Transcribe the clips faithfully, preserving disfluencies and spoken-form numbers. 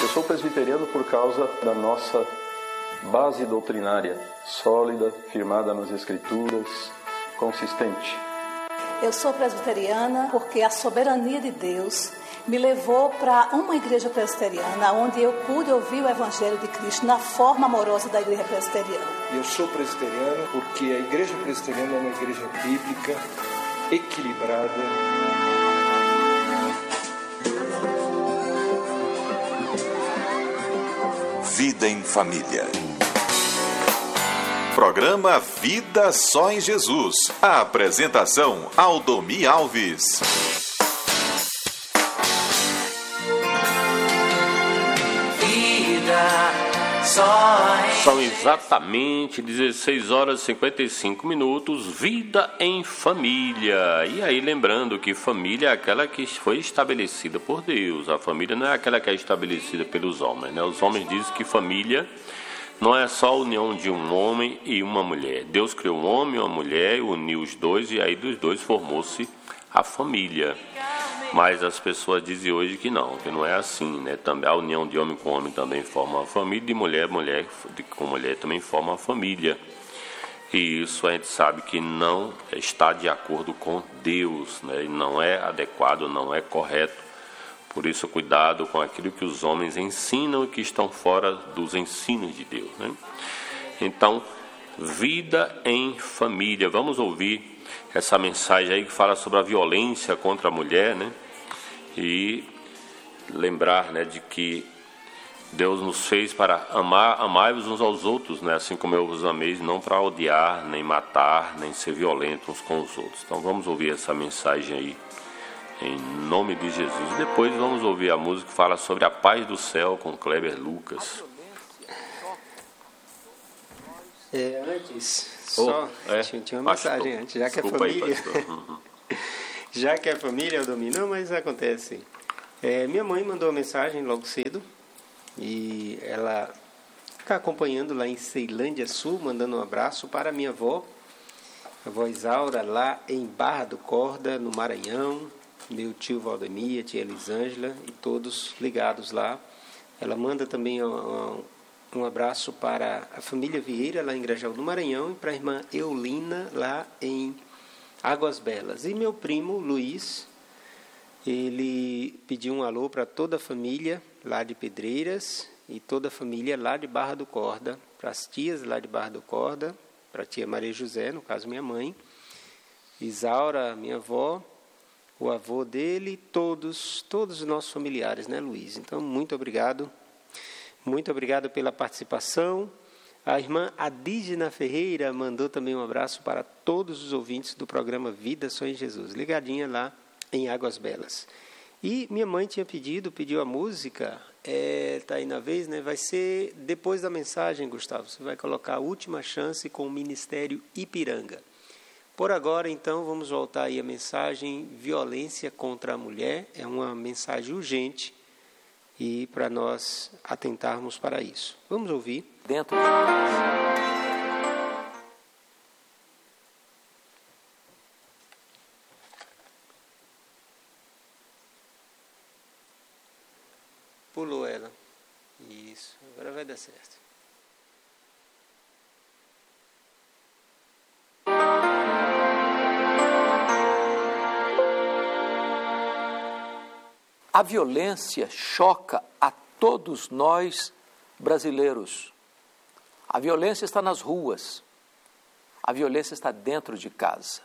Eu sou presbiteriano por causa da nossa base doutrinária, sólida, firmada nas Escrituras, consistente. Eu sou presbiteriana porque a soberania de Deus me levou para uma igreja presbiteriana, onde eu pude ouvir o Evangelho de Cristo na forma amorosa da igreja presbiteriana. Eu sou presbiteriano porque a igreja presbiteriana é uma igreja bíblica, equilibrada. Vida em Família. Programa Vida Só em Jesus. A apresentação, Aldomi Alves. São exatamente dezesseis horas e cinquenta e cinco minutos, Vida em Família. E aí, lembrando que família é aquela que foi estabelecida por Deus. A família não é aquela que é estabelecida pelos homens, né? Os homens dizem que família não é só a união de um homem e uma mulher. Deus criou um homem e uma mulher, uniu os dois e aí dos dois formou-se a família. Mas as pessoas dizem hoje que não, que não é assim, né? Também a união de homem com homem também forma uma família, de mulher, mulher com mulher também forma uma família. E isso a gente sabe que não está de acordo com Deus, né? E não é adequado, não é correto. Por isso, cuidado com aquilo que os homens ensinam e que estão fora dos ensinos de Deus, né? Então, vida em família. Vamos ouvir essa mensagem aí que fala sobre a violência contra a mulher, né? E lembrar, né, de que Deus nos fez para amar, amar-vos uns aos outros, né? Assim como eu vos amei, não para odiar, nem matar, nem ser violentos uns com os outros. Então vamos ouvir essa mensagem aí, em nome de Jesus. Depois vamos ouvir a música que fala sobre a paz do céu com Kleber Lucas. É, antes, só oh, é? tinha, tinha uma mensagem pastor. antes, já que Desculpa é família. aí, uhum. Já que é família, eu domino, não, mas acontece. É, minha mãe mandou uma mensagem logo cedo e ela está acompanhando lá em Ceilândia Sul, mandando um abraço para a minha avó, a avó Isaura, lá em Barra do Corda, no Maranhão, meu tio Valdemir, a tia Elisângela e todos ligados lá. Ela manda também um, um abraço para a família Vieira, lá em Grajaú do Maranhão, e para a irmã Eulina, lá em Águas Belas. E meu primo Luiz, ele pediu um alô para toda a família lá de Pedreiras e toda a família lá de Barra do Corda, para as tias lá de Barra do Corda, para a tia Maria José, no caso minha mãe, Isaura, minha avó, o avô dele, todos, todos os nossos familiares, né, Luiz? Então, muito obrigado, muito obrigado pela participação. A irmã Adígena Ferreira mandou também um abraço para todos os ouvintes do programa Vida Só em Jesus, ligadinha lá em Águas Belas. E minha mãe tinha pedido, pediu a música, é, tá aí na vez, né? Vai ser depois da mensagem, Gustavo. Você vai colocar a última chance com o Ministério Ipiranga. Por agora, então, vamos voltar aí a mensagem violência contra a mulher. É uma mensagem urgente e para nós atentarmos para isso. Vamos ouvir. Dentro de casa. Pulou ela. Isso, agora vai dar certo. A violência choca a todos nós brasileiros. A violência está nas ruas. A violência está dentro de casa.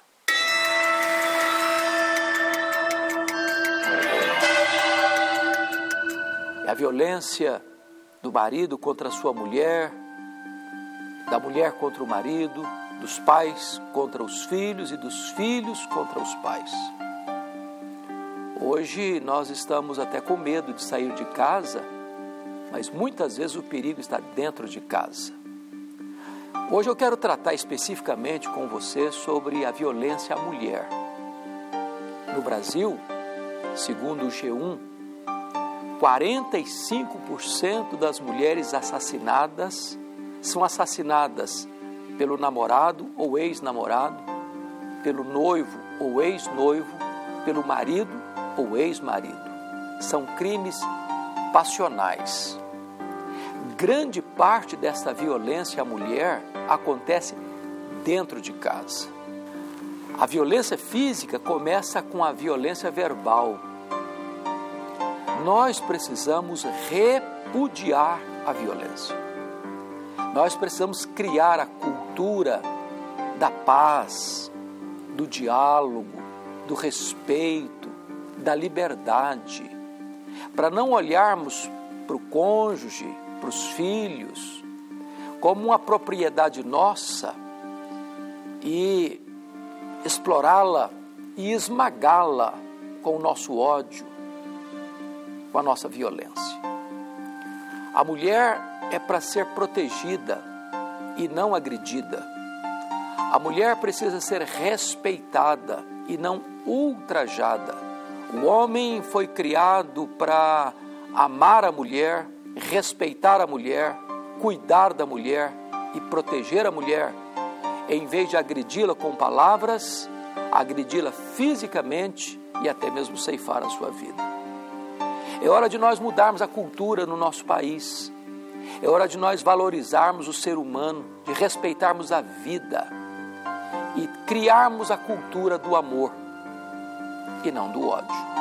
É a violência do marido contra a sua mulher, da mulher contra o marido, dos pais contra os filhos e dos filhos contra os pais. Hoje nós estamos até com medo de sair de casa, mas muitas vezes o perigo está dentro de casa. Hoje eu quero tratar especificamente com você sobre a violência à mulher. No Brasil, segundo o G um, quarenta e cinco por cento das mulheres assassinadas são assassinadas pelo namorado ou ex-namorado, pelo noivo ou ex-noivo, pelo marido ou ex-marido. São crimes passionais. Grande parte desta violência à mulher acontece dentro de casa. A violência física começa com a violência verbal. Nós precisamos repudiar a violência. Nós precisamos criar a cultura da paz, do diálogo, do respeito, da liberdade, para não olharmos para o cônjuge, para os filhos, como uma propriedade nossa e explorá-la e esmagá-la com o nosso ódio, com a nossa violência. A mulher é para ser protegida e não agredida. A mulher precisa ser respeitada e não ultrajada. O homem foi criado para amar a mulher, respeitar a mulher, cuidar da mulher e proteger a mulher, em vez de agredi-la com palavras, agredi-la fisicamente e até mesmo ceifar a sua vida. É hora de nós mudarmos a cultura no nosso país. É hora de nós valorizarmos o ser humano, de respeitarmos a vida e criarmos a cultura do amor e não do ódio.